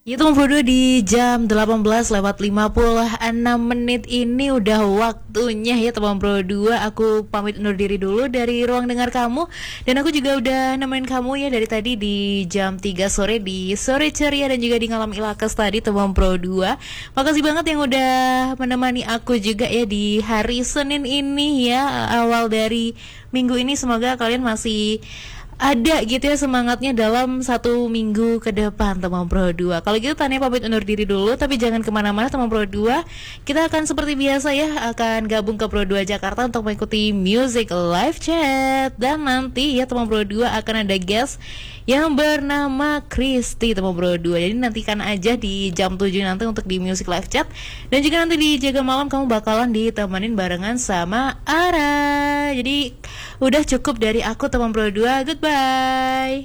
Itu berdua di jam 18 lewat 56 menit ini udah waktunya ya teman Pro 2. Aku pamit undur diri dulu dari ruang dengar kamu. Dan aku juga udah nemenin kamu ya dari tadi di jam 3 sore di Sore Ceria dan juga di Ngalam Ilakes tadi teman Pro 2. Makasih banget yang udah menemani aku juga ya di hari Senin ini ya, awal dari minggu ini. Semoga kalian masih ada gitu ya semangatnya dalam satu minggu ke depan teman Pro 2. Kalau gitu Tania pamit undur diri dulu, tapi jangan kemana-mana teman Pro 2. Kita akan seperti biasa ya akan gabung ke Pro 2 Jakarta untuk mengikuti Music Live Chat. Dan nanti ya teman Pro 2 akan ada guest yang bernama Kristi teman Pro 2. Jadi nantikan aja di jam 7 nanti untuk di Music Live Chat. Dan juga nanti di Jaga Malam kamu bakalan ditemenin barengan sama Ara. Jadi udah cukup dari aku teman Pro 2. Goodbye.